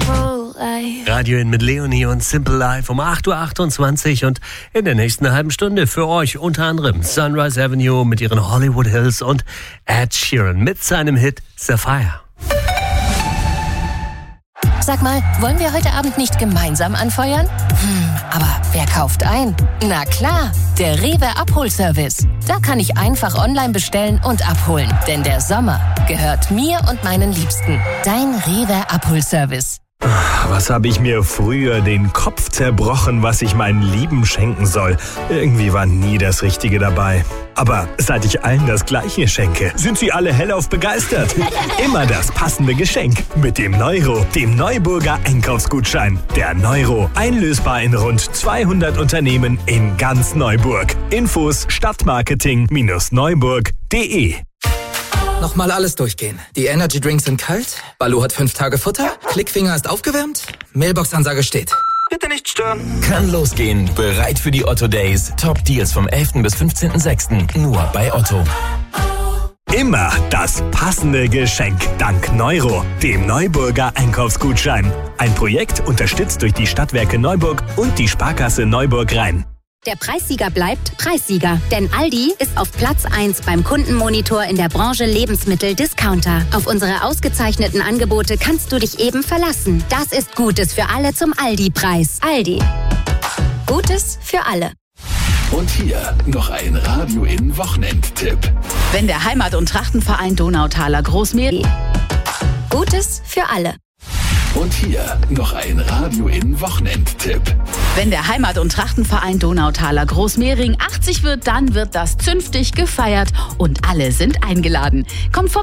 Radio in mit Leonie und Simple Life um 8.28 Uhr und in der nächsten halben Stunde für euch unter anderem Sunrise Avenue mit ihren Hollywood Hills und Ed Sheeran mit seinem Hit Sapphire. Sag mal, wollen wir heute Abend nicht gemeinsam anfeuern? Aber wer kauft ein? Na klar, der Rewe Abholservice. Da kann ich einfach online bestellen und abholen. Denn der Sommer gehört mir und meinen Liebsten. Dein Rewe Abholservice. Was habe ich mir früher den Kopf zerbrochen, was ich meinen Lieben schenken soll. Irgendwie war nie das Richtige dabei. Aber seit ich allen das Gleiche schenke, sind sie alle hellauf begeistert. Immer das passende Geschenk mit dem Neuro, dem Neuburger Einkaufsgutschein. Der Neuro, einlösbar in rund 200 Unternehmen in ganz Neuburg. Infos stadtmarketing-neuburg.de. Nochmal alles durchgehen. Die Energy Drinks sind kalt, Baloo hat 5 Tage Futter, Klickfinger ist aufgewärmt, Mailbox-Ansage steht. Bitte nicht stören. Kann losgehen. Bereit für die Otto Days. Top Deals vom 11. bis 15.06. Nur bei Otto. Immer das passende Geschenk dank Neuro, dem Neuburger Einkaufsgutschein. Ein Projekt unterstützt durch die Stadtwerke Neuburg und die Sparkasse Neuburg-Rhein. Der Preissieger bleibt Preissieger, denn Aldi ist auf Platz 1 beim Kundenmonitor in der Branche Lebensmittel-Discounter. Auf unsere ausgezeichneten Angebote kannst du dich eben verlassen. Das ist Gutes für alle zum Aldi-Preis. Aldi. Gutes für alle. Und hier noch ein Radio in Wochenendtipp. Wenn der Heimat- und Trachtenverein Donautaler Großmehring. Gutes für alle. Und hier noch ein Radio in Wochenendtipp. Wenn der Heimat- und Trachtenverein Donautaler Großmehring 80 wird, dann wird das zünftig gefeiert und alle sind eingeladen. Kommt vorbei.